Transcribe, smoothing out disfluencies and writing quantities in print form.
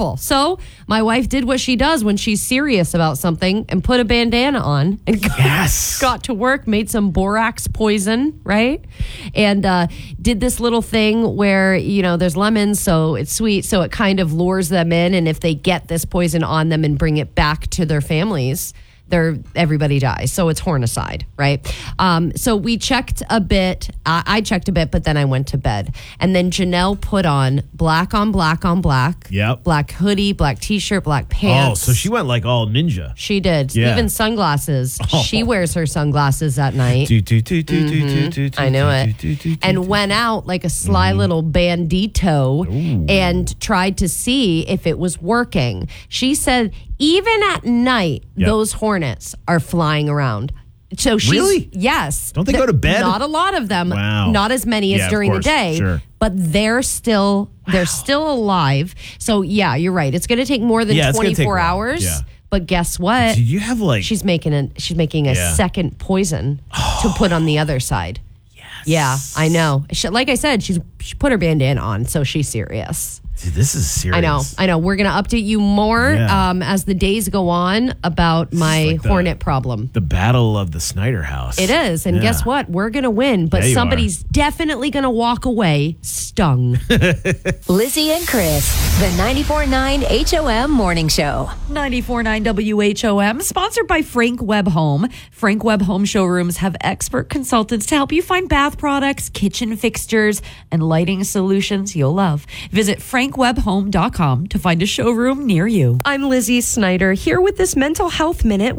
horrible. So my wife did what she does when she's serious about something and put a bandana on and got to work, made some borax poison, right? And did this little thing where, there's lemons, so it's sweet, so it kind of lures them in. And if they get this poison on them and bring it back to their families, everybody dies. So it's hornicide, right? So we checked a bit. I checked a bit, but then I went to bed. And then Janelle put on black on black on black. Yep. Black hoodie, black t-shirt, black pants. Oh, so she went like all ninja. She did. Yeah. Even sunglasses. She wears her sunglasses at night. I knew it. And went out like a sly little bandito and tried to see if it was working. She said even at night, those hornets are flying around. So she's, really? Yes. Don't they go to bed? Not a lot of them. Wow. Not as many as during the day. Sure. But they're still alive. So yeah, you're right. It's going to take more than 24 hours. Yeah. But guess what? Do you have she's making a second poison to put on the other side. Yes. Yeah, I know. Like I said, she put her bandana on, so she's serious. Dude, this is serious. I know. We're going to update you more as the days go on about my hornet problem. The battle of the Snyder house. It is. And guess what? We're going to win, but somebody's definitely going to walk away stung. Lizzie and Chris, the 94.9 HOM Morning Show. 94.9 WHOM, sponsored by Frank Webb Home. Frank Webb Home showrooms have expert consultants to help you find bath products, kitchen fixtures, and lighting solutions you'll love. Visit frankwebhome.com to find a showroom near you. I'm Lizzie Snyder here with this Mental Health Minute.